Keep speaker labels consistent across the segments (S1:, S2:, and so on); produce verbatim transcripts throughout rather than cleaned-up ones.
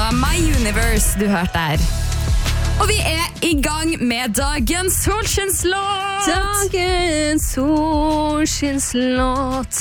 S1: var My Universe du hørte der. Og vi er i gang med dagens solskinslåt.
S2: Dagens solskinslåt.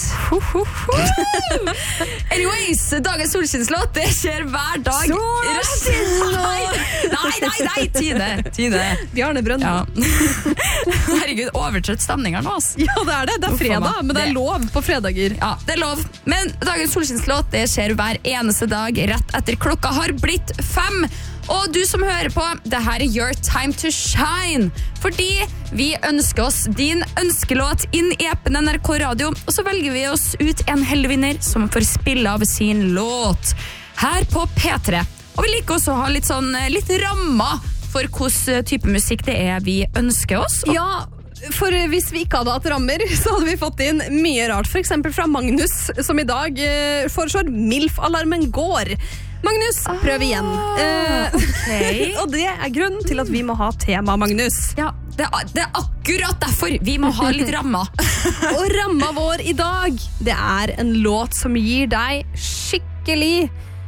S1: Anyways, dagens solskinslåt, det skjer hver dag.
S2: Solskinslåt!
S1: Nei, nei, nei, Tine. Tine.
S2: Bjarne Brøndbo.
S1: Ja. Herregud, overtrøtt stemning her nå, ass.
S2: Ja, det er det. Det er fredag, men det er lov på fredager.
S1: Ja, det er lov. Men dagens solskinslåt, det skjer hver eneste dag rett etter klokka har blitt fem. Og du som hører på, det her er your time to shine. Fordi vi ønsker oss din ønskelåt inn i appen N R K Radio, og så velger vi oss ut en heldig vinner som får spille av sin låt her på P tre. Og vi liker også å ha litt sånn, litt rammer for hvilken type musikk det er vi ønsker oss. Og
S2: Ja, for hvis vi ikke hadde hatt rammer, så hadde vi fått inn mye rart. For eksempel fra Magnus, som i dag eh, foreslår MILF-alarmen går. Magnus, prøv igjen. Eh,
S1: ok.
S2: og det er grunnen til at vi må ha tema, Magnus.
S1: Ja, det er, det er akkurat derfor vi må ha litt rammer.
S2: Og ramma vår i dag, det er en låt som gir deg skikkelig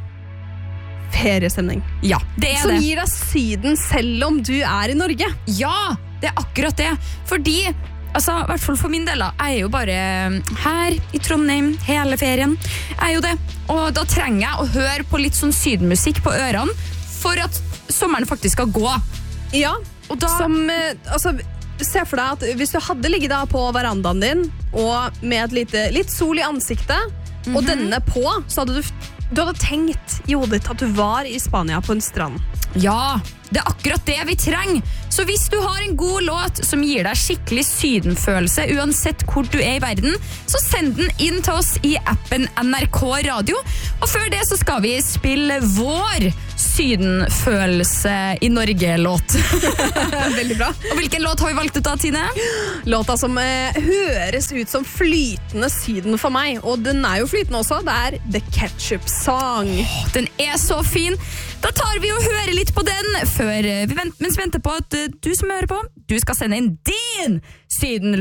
S2: feriestemning.
S1: Ja, det er
S2: Som
S1: det.
S2: gir deg syden selv om du er i Norge.
S1: Ja, det er akkurat det. Fordi, altså, i hvert fall for min del, da, jeg er jo bare her i Trondheim hele ferien. Jeg er jo det. Og da trenger jeg å høre på litt sånn sydenmusikk på ørene for at sommeren faktisk skal gå.
S2: Ja,
S1: Og da...
S2: som, eh, altså, se for deg at hvis du hadde ligget da på verandaen din, og med et lite, litt sol i ansiktet, og denne på, så hadde du, du hadde tenkt i hodet ditt at du var i Spania på en strand.
S1: Ja, det er akkurat det vi trenger. Så hvis du har en god låt som gir deg skikkelig sydenfølelse uansett hvor du er i verden, så send den inn til oss i appen N R K Radio. Og før det så skal vi spille vår sydenfølelse i Norge-låt.
S2: Veldig bra.
S1: Og hvilken låt har vi valgt ut da, Tine?
S2: Låta som eh, høres ut som flytende syden for meg, og den er jo flytende også, det er The Ketchup Song.
S1: Den er så fin. Da tar vi og hører litt på den før vi venter, mens vi venter på at uh, du som hører på, du skal sende inn din sydenlåt.